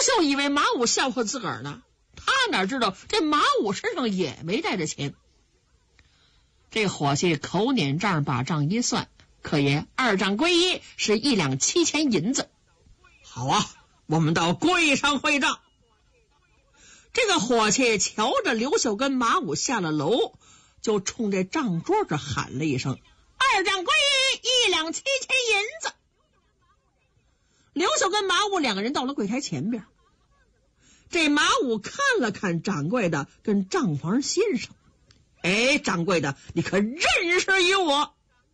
秀以为马武笑话自个儿呢，他哪知道这马武身上也没带着钱。这伙计口捻账把账一算，可爷2掌归一，是1两7钱银子。好啊，我们到柜上会账。这个伙计瞧着刘秀跟马武下了楼，就冲这账桌子喊了一声：“2掌归一，1两7钱银子。”刘秀跟马武2个人到了柜台前边，这马武看了看掌柜的跟账房先生，哎，掌柜的，你可认识于我？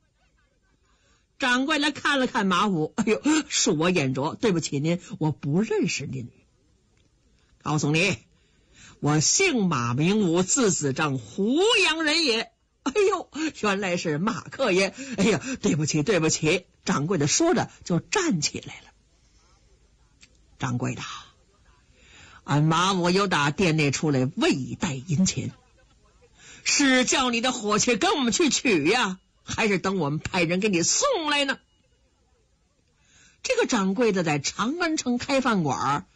掌柜的看了看马武，哎呦，恕我眼拙，对不起您，我不认识您。告诉你，我姓马名武，字子正，湖阳人也。哎呦，原来是马客爷。哎呀，对不起对不起。掌柜的说着就站起来了。掌柜的，俺马武有打店内出来未带银钱，是叫你的伙计跟我们去取呀，还是等我们派人给你送来呢？这个掌柜的在长安城开饭馆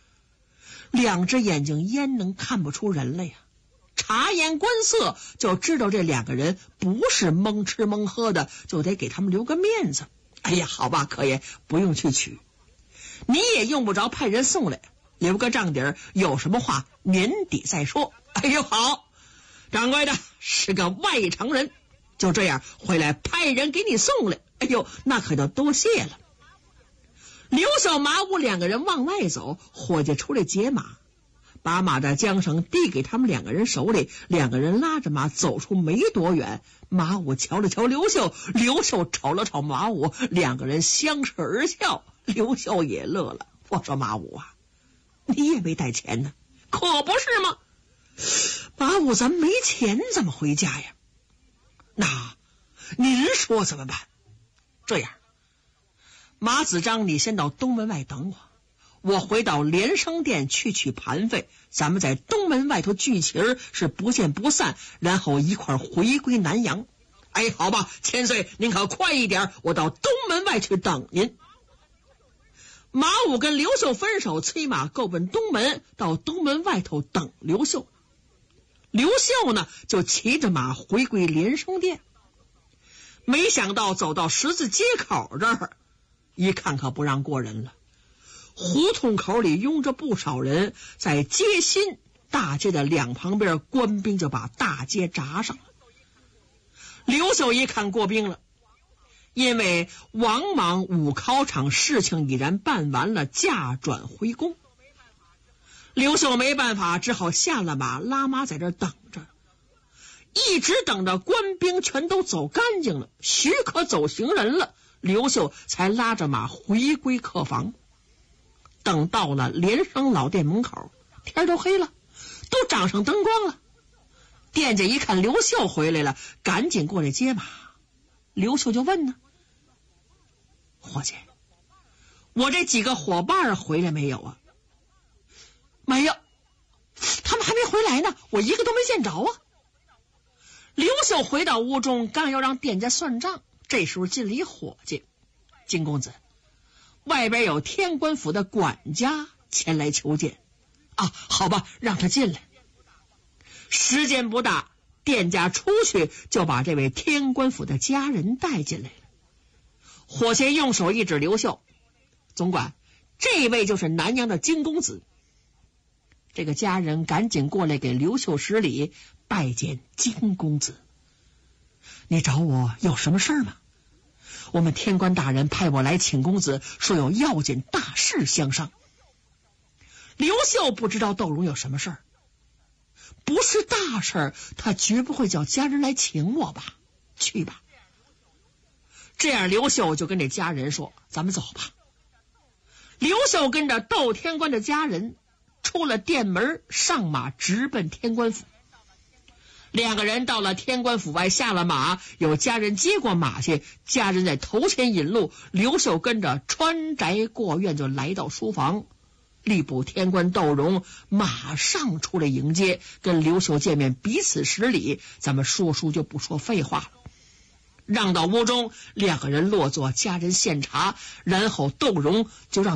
，2只眼睛焉能看不出人来呀？察言观色就知道这2个人不是蒙吃蒙喝的，就得给他们留个面子。哎呀，好吧，客爷，不用去取，你也用不着派人送来，留个账底儿，有什么话年底再说。哎呦，好，掌柜的是个外城人，就这样回来派人给你送来。哎呦，那可就多谢了。刘秀马武2个人往外走，伙计出来解马，把马的缰绳递给他们2个人手里，2个人拉着马走出没多远。马武瞧了瞧刘秀，刘秀瞅了瞅马武，2个人相视而笑。刘秀也乐了，我说马武啊，你也没带钱呢，可不是吗？马武，咱没钱怎么回家呀？那您说怎么办？这样，马子章，你先到东门外等我回到连生殿去取盘费，咱们在东门外头聚齐儿，是不见不散，然后一块回归南阳。哎，好吧，千岁您可快一点，我到东门外去等您。马武跟刘秀分手，催马够奔东门，到东门外头等刘秀。刘秀呢，就骑着马回归连生殿。没想到走到十字街口这儿，一看可不让过人了。胡同口里拥着不少人，在街心大街的2旁边，官兵就把大街闸上了。刘秀一看过兵了，因为王莽武考场事情已然办完了，驾转回宫。刘秀没办法，只好下了马，拉马在这等着，一直等着官兵全都走干净了，许可走行人了，刘秀才拉着马回归客房。等到了连生老店门口，天都黑了，都长上灯光了。店家一看刘秀回来了，赶紧过来接马。刘秀就问呢：“伙计，我这几个伙伴回来没有啊？”“没有，他们还没回来呢，我一个都没见着啊。”刘秀回到屋中，刚要让店家算账，这时候进了一伙计：“金公子，外边有天官府的管家前来求见。”“啊，好吧，让他进来。”时间不大，店家出去就把这位天官府的家人带进来了。伙计用手一指刘秀：“总管，这位就是南阳的金公子。”这个家人赶紧过来给刘秀施礼，拜见金公子。“你找我有什么事儿吗？”“我们天官大人派我来请公子，说有要紧大事相商。”刘秀不知道窦融有什么事儿，不是大事儿，他绝不会叫家人来请我吧？去吧。这样刘秀就跟这家人说：“咱们走吧。”刘秀跟着窦天官的家人出了殿门，上马直奔天官府。2个人到了天官府外，下了马，有家人接过马去，家人在头前引路，刘秀跟着穿宅过院，就来到书房。吏部天官窦融马上出来迎接，跟刘秀见面，彼此施礼。咱们说书就不说废话了，让到屋中，2个人落座，家人献茶，然后窦融就让